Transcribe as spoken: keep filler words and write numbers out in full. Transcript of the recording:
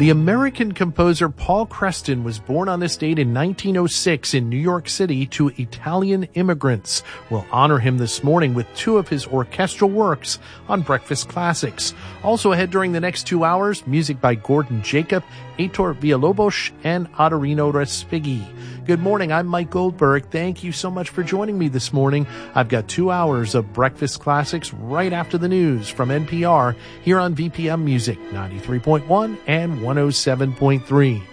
The American composer Paul Creston was born on this date in nineteen oh six in New York City to Italian immigrants. We'll honor him this morning with two of his orchestral works on Breakfast Classics. Also ahead during the next two hours, music by Gordon Jacob, Heitor Villalobos, and Ottorino Respighi. Good morning, I'm Mike Goldberg. Thank you so much for joining me this morning. I've got two hours of Breakfast Classics right after the news from N P R here on V P M Music ninety-three point one and one oh seven point three.